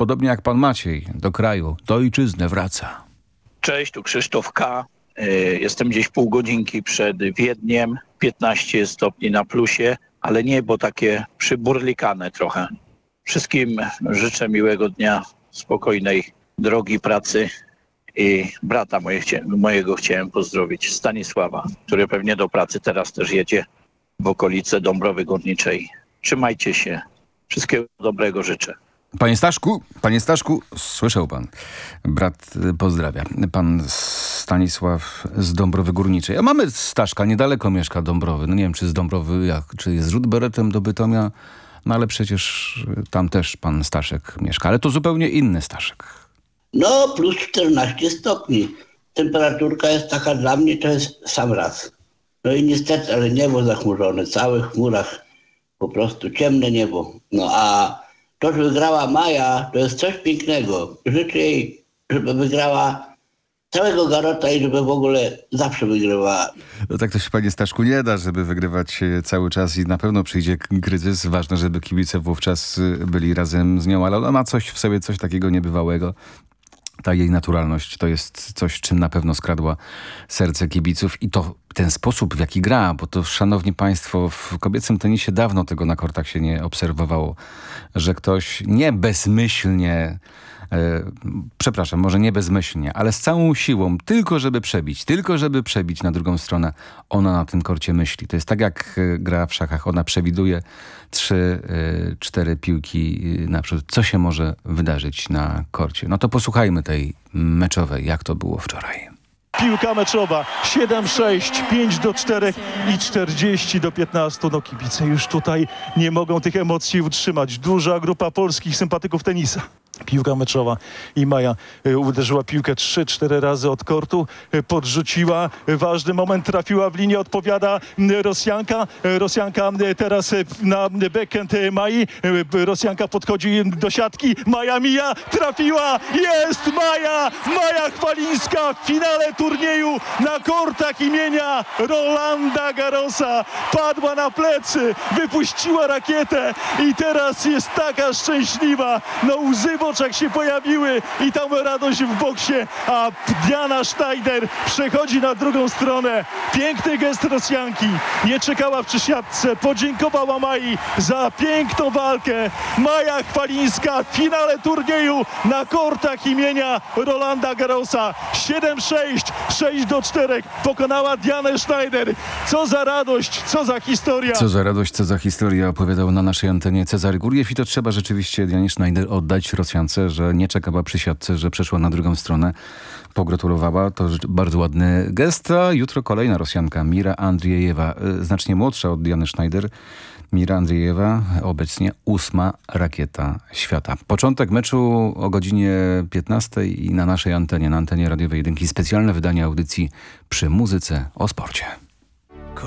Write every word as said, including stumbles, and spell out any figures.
podobnie jak pan Maciej, do kraju, do ojczyzny wraca. Cześć, tu Krzysztof K. Y, Jestem gdzieś pół godzinki przed Wiedniem. piętnaście stopni na plusie, ale niebo takie przyburlikane trochę. Wszystkim życzę miłego dnia, spokojnej drogi pracy i brata moje, mojego chciałem pozdrowić, Stanisława, który pewnie do pracy teraz też jedzie w okolice Dąbrowy Górniczej. Trzymajcie się. Wszystkiego dobrego życzę. Panie Staszku, panie Staszku, słyszał pan. Brat pozdrawia. Pan Stanisław z Dąbrowy Górniczej. A mamy Staszka, niedaleko mieszka Dąbrowy. No nie wiem, czy z Dąbrowy, jak, czy jest rzut beretem do Bytomia, no ale przecież tam też pan Staszek mieszka. Ale to zupełnie inny Staszek. No, plus czternaście stopni. Temperaturka jest taka dla mnie, to jest sam raz. No i niestety, ale niebo zachmurzone, całe w chmurach. Po prostu ciemne niebo. No a to, że wygrała Maja, to jest coś pięknego. Życzę jej, żeby wygrała całego Garota i żeby w ogóle zawsze wygrywała. No tak to się, panie Staszku, nie da, żeby wygrywać cały czas i na pewno przyjdzie kryzys. Ważne, żeby kibice wówczas byli razem z nią, ale ona ma coś w sobie, coś takiego niebywałego. Ta jej naturalność to jest coś, czym na pewno skradła serce kibiców i to ten sposób, w jaki gra, bo to, szanowni państwo, w kobiecym tenisie dawno tego na kortach się nie obserwowało, że ktoś nie bezmyślnie, e, przepraszam, może nie bezmyślnie, ale z całą siłą, tylko żeby przebić, tylko żeby przebić na drugą stronę, ona na tym korcie myśli. To jest tak jak e, gra w szachach, ona przewiduje trzy, e, cztery piłki e, naprzód. Co się może wydarzyć na korcie? No to posłuchajmy tej meczowej, jak to było wczoraj. Piłka meczowa siedem sześć, pięć do czterech i czterdzieści do piętnastu. No kibice już tutaj nie mogą tych emocji utrzymać. Duża grupa polskich sympatyków tenisa. Piłka meczowa i Maja y, uderzyła piłkę trzy cztery razy od kortu, y, podrzuciła, y, ważny moment, trafiła w linię, odpowiada y, Rosjanka. Y, Rosjanka y, teraz y, na backhand y, Mai. Y, Rosjanka podchodzi do siatki, Maja mija, trafiła, jest Maja! Maja Chwalińska w finale turnieju na kortach imienia Rolanda Garrosa. Padła na plecy, wypuściła rakietę i teraz jest taka szczęśliwa. No łzy w oczach się pojawiły i tam radość w boksie, a Diana Schneider przechodzi na drugą stronę. Piękny gest Rosjanki. Nie czekała przy siatce, podziękowała Mai za piękną walkę. Maja Chwalińska w finale turnieju na kortach imienia Rolanda Garrosa. siedem sześć, sześć do czterech pokonała Dianę Schneider. Co za radość, co za historia. Co za radość, co za historia, opowiadał na naszej antenie Cezary Guriew i to trzeba rzeczywiście Dianie Schneider oddać Rosjance, że nie czekała przy siatce, że przeszła na drugą stronę. Pogratulowała, to bardzo ładny gest, a jutro kolejna Rosjanka, Mira Andriejewa, znacznie młodsza od Diany Schneider. Mira Andriejewa, obecnie ósma rakieta świata. Początek meczu o godzinie piętnastej i na naszej antenie, na antenie radiowej jedynki, specjalne wydanie audycji Przy muzyce o sporcie.